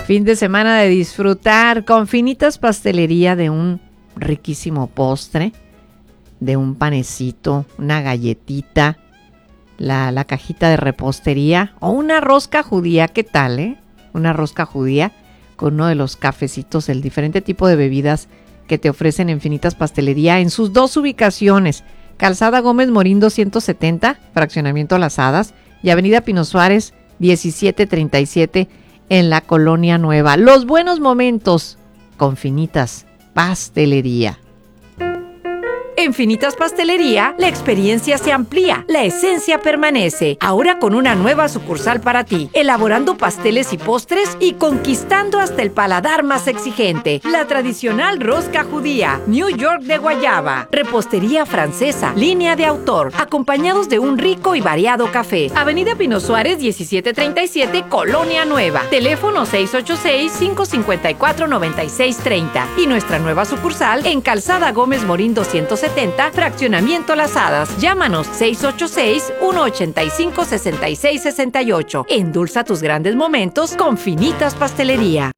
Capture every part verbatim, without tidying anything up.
Fin de semana de disfrutar con Finitas Pastelería de un riquísimo postre, de un panecito, una galletita, la, la cajita de repostería o una rosca judía. ¿Qué tal, eh? Una rosca judía con uno de los cafecitos, el diferente tipo de bebidas que te ofrecen en Finitas Pastelería en sus dos ubicaciones, Calzada Gómez Morín doscientos setenta, Fraccionamiento Las Hadas, y Avenida Pino Suárez diecisiete treinta y siete en la Colonia Nueva. Los buenos momentos con Finitas Pastelería. En Finitas Pastelería, la experiencia se amplía, la esencia permanece. Ahora con una nueva sucursal para ti, elaborando pasteles y postres y conquistando hasta el paladar más exigente. La tradicional rosca judía, New York de guayaba, repostería francesa, línea de autor, acompañados de un rico y variado café. Avenida Pino Suárez diecisiete treinta y siete, Colonia Nueva. Teléfono seis ocho seis, cinco cinco cuatro, nueve seis tres cero. Y nuestra nueva sucursal en Calzada Gómez Morín doscientos setenta, Fraccionamiento Las Hadas. Llámanos seis ocho seis, uno ocho cinco, seis seis seis ocho. Endulza tus grandes momentos con Finitas Pastelería.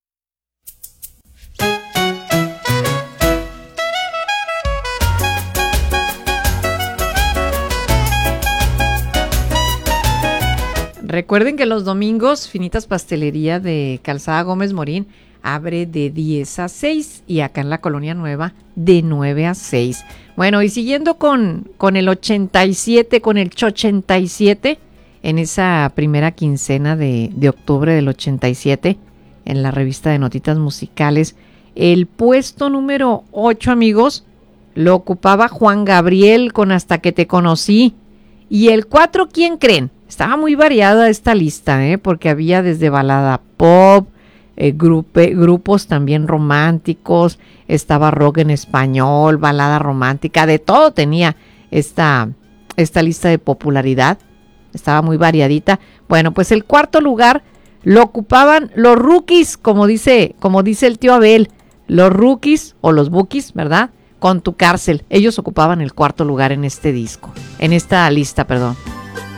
Recuerden que los domingos Finitas Pastelería de Calzada Gómez Morín abre de diez a seis y acá en la Colonia Nueva de nueve a seis. Bueno, y siguiendo con, con el ochenta y siete, con el ochenta y siete, en esa primera quincena de, de octubre del ochenta y siete, en la revista de notitas musicales, el puesto número ocho, amigos, lo ocupaba Juan Gabriel con Hasta que te conocí. Y el cuatro, ¿quién creen? Estaba muy variada esta lista, ¿eh? Porque había desde balada pop, Eh, grupe, grupos también románticos, estaba rock en español, balada romántica, de todo tenía esta, esta lista de popularidad, estaba muy variadita. Bueno, pues el cuarto lugar lo ocupaban los Rookies, como dice, como dice el tío Abel, los Rookies o los Bookies, ¿verdad? Con Tu Cárcel, ellos ocupaban el cuarto lugar en este disco, en esta lista, perdón.